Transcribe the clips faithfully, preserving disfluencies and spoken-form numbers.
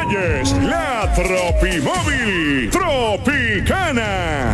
Reyes, la Tropimóvil Tropicana.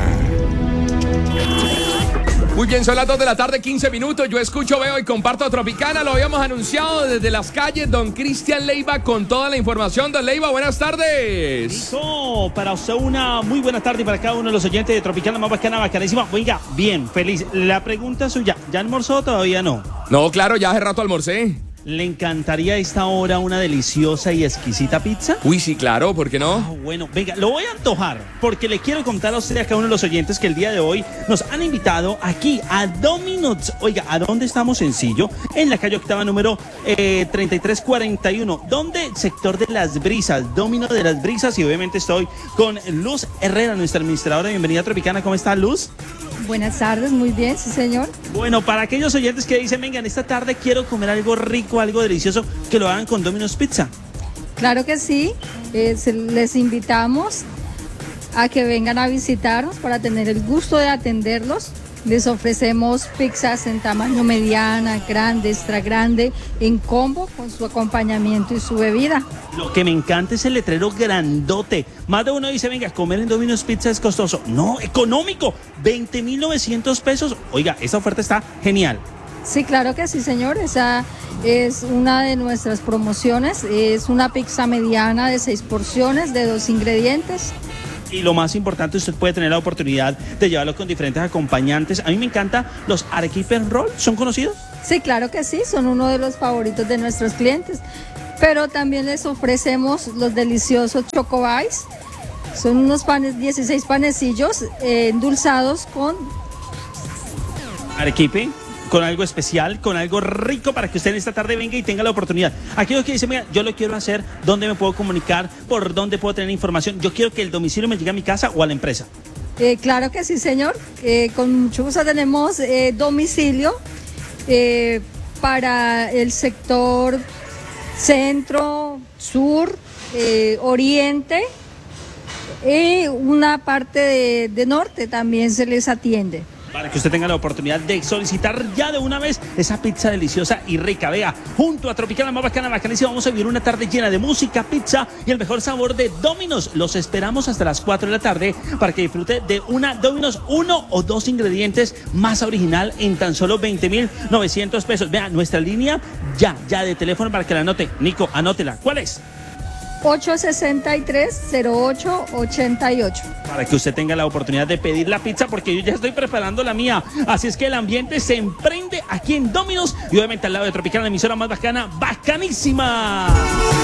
Muy bien, son las dos de la tarde, quince minutos. Yo escucho, veo y comparto Tropicana. Lo habíamos anunciado desde las calles. Don Cristian Leiva con toda la información. Don Leiva, buenas tardes. Listo, para usted una muy buena tarde y para cada uno de los oyentes de Tropicana, más bacana, bacanísima. Oiga, bien, feliz. La pregunta suya, ¿ya almorzó o todavía no? No, claro, ya hace rato almorcé. ¿Le encantaría a esta hora una deliciosa y exquisita pizza? Uy, sí, claro, ¿por qué no? Ah, bueno, venga, lo voy a antojar porque le quiero contar a usted, a cada uno de los oyentes, que el día de hoy nos han invitado aquí a Domino's. Oiga, ¿a dónde estamos? Sencillo, en la calle Octava número eh, treinta y tres cuarenta y uno. ¿Dónde? Sector de Las Brisas, Domino de Las Brisas. Y obviamente estoy con Luz Herrera, nuestra administradora. Bienvenida a Tropicana, ¿cómo está, Luz? Buenas tardes, muy bien, sí señor. Bueno, para aquellos oyentes que dicen, vengan, esta tarde quiero comer algo rico, algo delicioso, que lo hagan con Domino's Pizza. Claro que sí, eh, se- les invitamos a que vengan a visitarnos para tener el gusto de atenderlos. Les ofrecemos pizzas en tamaño mediana, grande, extra grande, en combo con su acompañamiento y su bebida. Lo que me encanta es el letrero grandote. Más de uno dice, venga, comer en Domino's Pizza es costoso. No, económico, veinte mil novecientos pesos. Oiga, esta oferta está genial. Sí, claro que sí, señor. Esa es una de nuestras promociones. Es una pizza mediana de seis porciones, de dos ingredientes. Y lo más importante, usted puede tener la oportunidad de llevarlo con diferentes acompañantes. A mí me encantan los arequipen roll, ¿son conocidos? Sí, claro que sí, son uno de los favoritos de nuestros clientes. Pero también les ofrecemos los deliciosos chocobais. Son unos panes, dieciséis panecillos eh, endulzados con... Arequipe, con algo especial, con algo rico para que usted en esta tarde venga y tenga la oportunidad. Aquellos que dicen, mira, yo lo quiero hacer, ¿dónde me puedo comunicar? ¿Por dónde puedo tener información? Yo quiero que el domicilio me llegue a mi casa o a la empresa. Eh, claro que sí, señor. Eh, con mucho gusto tenemos eh, domicilio eh, para el sector centro, sur, eh, oriente y una parte de, de norte también se les atiende. Para que usted tenga la oportunidad de solicitar ya de una vez esa pizza deliciosa y rica. Vea, junto a Tropicana, más bacana, bacanísima, vamos a vivir una tarde llena de música, pizza y el mejor sabor de Domino's. Los esperamos hasta las cuatro de la tarde para que disfrute de una Domino's, uno o dos ingredientes más original en tan solo veinte mil novecientos pesos. Vea, nuestra línea ya, ya de teléfono para que la anote. Nico, anótela. ¿Cuál es? ocho sesenta y tres, cero ocho ochenta y ocho. Para que usted tenga la oportunidad de pedir la pizza, porque yo ya estoy preparando la mía. Así es que el ambiente se emprende aquí en Domino's y obviamente al lado de Tropicana, la emisora más bacana, bacanísima.